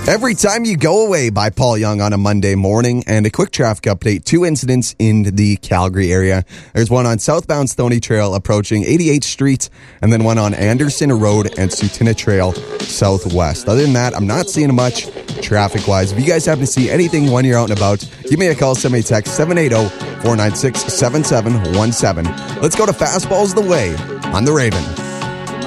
Every Time You Go Away by Paul Young on a Monday morning. And a quick traffic update. 2 incidents in the Calgary area. There's one on southbound Stoney Trail approaching 88th Street, and then one on Anderson Road and Sutina Trail southwest. Other than that, I'm not seeing much traffic-wise. If you guys happen to see anything when you're out and about, give me a call, send me a text, 780-496-7717. Let's go to Fastballs the Way on The Raven.